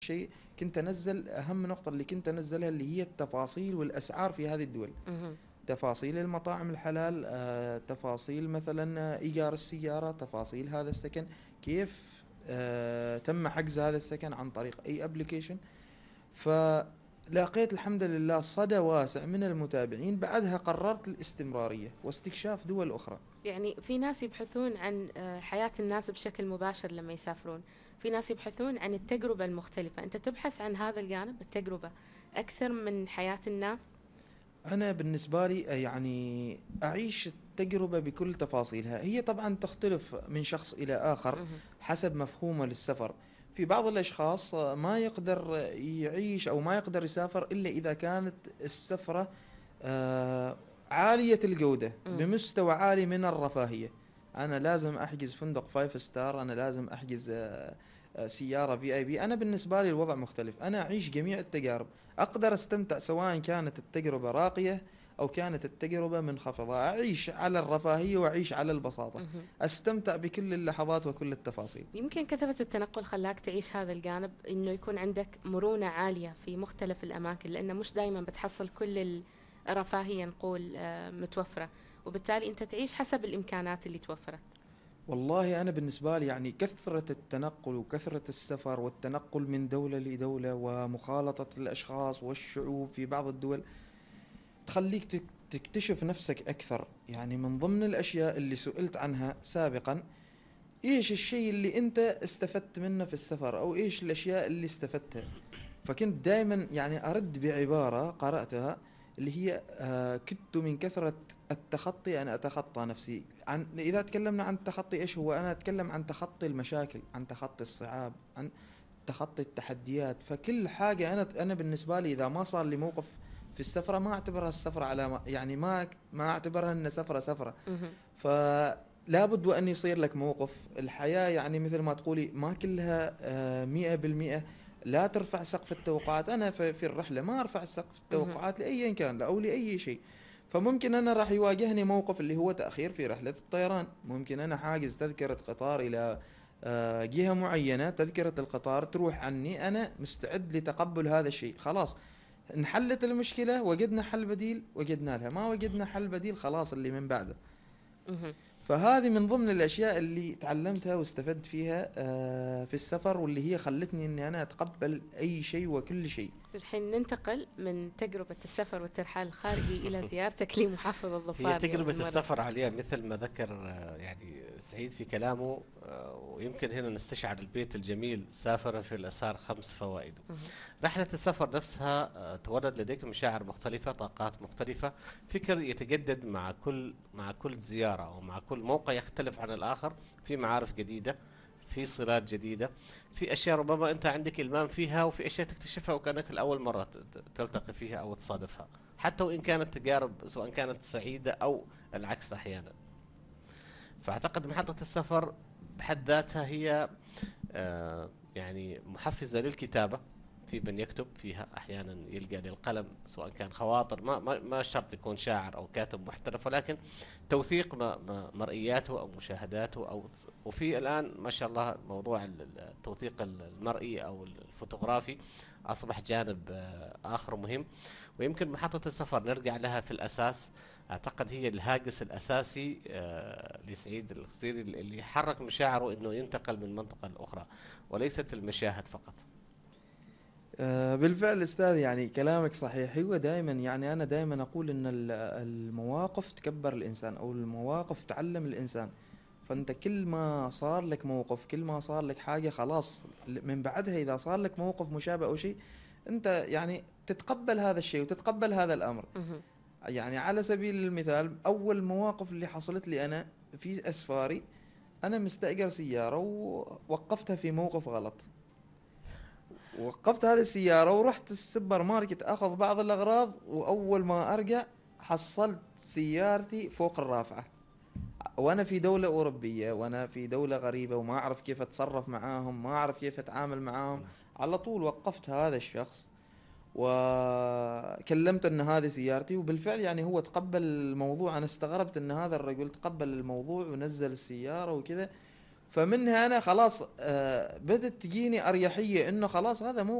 شيء كنت انزل اهم نقطة اللي كنت انزلها اللي هي التفاصيل والاسعار في هذه الدول. مهم. تفاصيل المطاعم الحلال، تفاصيل مثلا ايجار السيارة، تفاصيل هذا السكن، كيف تم حجز هذا السكن عن طريق اي ابلكيشن. فلاقيت الحمد لله صدى واسع من المتابعين، بعدها قررت الاستمرارية واستكشاف دول اخرى. يعني في ناس يبحثون عن حياة الناس بشكل مباشر لما يسافرون، في ناس يبحثون عن التجربة المختلفة. أنت تبحث عن هذا الجانب، التجربة أكثر من حياة الناس. أنا بالنسبة لي يعني أعيش التجربة بكل تفاصيلها. هي طبعا تختلف من شخص إلى آخر مهم. حسب مفهومه للسفر. في بعض الأشخاص ما يقدر يعيش أو ما يقدر يسافر إلا إذا كانت السفرة آه، عالية الجودة مم. بمستوى عالي من الرفاهية. أنا لازم أحجز فندق فايف ستار، أنا لازم أحجز سيارة في اي بي. أنا بالنسبة لي الوضع مختلف، أنا أعيش جميع التجارب، أقدر أستمتع سواء كانت التجربة راقية أو كانت التجربة منخفضة. أعيش على الرفاهية وأعيش على البساطة، مهم. أستمتع بكل اللحظات وكل التفاصيل. يمكن كثرة التنقل خلاك تعيش هذا الجانب، إنه يكون عندك مرونة عالية في مختلف الأماكن، لأنه مش دائما بتحصل كل الرفاهية نقول متوفرة، وبالتالي أنت تعيش حسب الإمكانات اللي توفرت. والله أنا بالنسبة لي يعني كثرة التنقل وكثرة السفر والتنقل من دولة لدولة ومخالطة الأشخاص والشعوب في بعض الدول تخليك تكتشف نفسك أكثر. يعني من ضمن الأشياء اللي سئلت عنها سابقا، إيش الشيء اللي أنت استفدت منه في السفر، أو إيش الأشياء اللي استفدتها؟ فكنت دائما يعني أرد بعبارة قرأتها اللي هي كدت من كثرة التخطي أنا أتخطى نفسي. عن إذا تكلمنا عن التخطي إيش هو، أنا أتكلم عن تخطي المشاكل، عن تخطي الصعاب، عن تخطي التحديات. فكل حاجة أنا بالنسبة لي إذا ما صار لي موقف في السفرة ما أعتبرها السفرة على يعني ما أعتبرها أن سفرة. مهم. فلا بد وأن يصير لك موقف. الحياة يعني مثل ما تقولي ما كلها 100%. لا ترفع سقف التوقعات. أنا في الرحلة ما أرفع سقف مهم. التوقعات لأي كان أو لأي شيء. فممكن أنا راح يواجهني موقف اللي هو تأخير في رحلة الطيران، ممكن أنا حاجز تذكرة قطار إلى جهة معينة، تذكرة القطار تروح عني، أنا مستعد لتقبل هذا الشيء. خلاص انحلت المشكلة، وجدنا حل بديل وجدنا لها، ما وجدنا حل بديل خلاص اللي من بعده. مهم. فهذه من ضمن الأشياء اللي تعلمتها واستفدت فيها في السفر، واللي هي خلتني إني أنا أتقبل أي شيء وكل شيء. الحين ننتقل من تجربة السفر والترحال الخارجي إلى زيارتك لمحافظة هي الظفار تجربة لأول مرة. السفر عليها مثل ما ذكر يعني سعيد في كلامه، ويمكن هنا نستشعر البيت الجميل: سافر في الأسار 5 فوائد. مهم. رحلة السفر نفسها تولد لديك مشاعر مختلفة، طاقات مختلفة، فكر يتجدد مع كل زيارة، ومع كل موقع يختلف عن الآخر، في معارف جديدة، في صلات جديدة، في أشياء ربما أنت عندك إلمام فيها، وفي أشياء تكتشفها وكأنك لأول مرة تلتقي فيها أو تصادفها، حتى وإن كانت تجارب سواء كانت سعيدة أو العكس أحيانا. فأعتقد محطة السفر بحد ذاتها هي يعني محفزة للكتابة. في من يكتب فيها أحيانا يلقى للقلم سواء كان خواطر، ما شرط يكون شاعر أو كاتب محترف، ولكن توثيق مرئياته أو مشاهداته وفي الآن ما شاء الله موضوع التوثيق المرئي أو الفوتوغرافي أصبح جانب آخر مهم. ويمكن محطة السفر نرجع لها في الأساس، أعتقد هي الهاجس الأساسي لسعيد الخزيري اللي حرك مشاعره إنه ينتقل من منطقة لأخرى، وليست المشاهد فقط. بالفعل أستاذ، يعني كلامك صحيح. هو دائما يعني أنا دائما أقول إن المواقف تكبر الإنسان، أو المواقف تعلم الإنسان. فأنت كل ما صار لك موقف، كل ما صار لك حاجة، خلاص من بعدها إذا صار لك موقف مشابه أو شيء، أنت يعني تتقبل هذا الشيء وتتقبل هذا الأمر. مهم. يعني على سبيل المثال، أول مواقف اللي حصلت لي أنا في أسفاري، أنا مستأجر سيارة ووقفتها في موقف غلط. وقفت هذه السيارة ورحت السوبر ماركت أخذ بعض الأغراض، وأول ما أرجع حصلت سيارتي فوق الرافعة، وأنا في دولة أوروبية وأنا في دولة غريبة وما أعرف كيف أتصرف معاهم، ما أعرف كيف أتعامل معاهم. على طول وقفت هذا الشخص وكلمت ان هذه سيارتي، وبالفعل يعني هو تقبل الموضوع. انا استغربت ان هذا الرجل تقبل الموضوع ونزل السيارة وكذا. فمنها انا خلاص بدت تجيني اريحيه انه خلاص هذا مو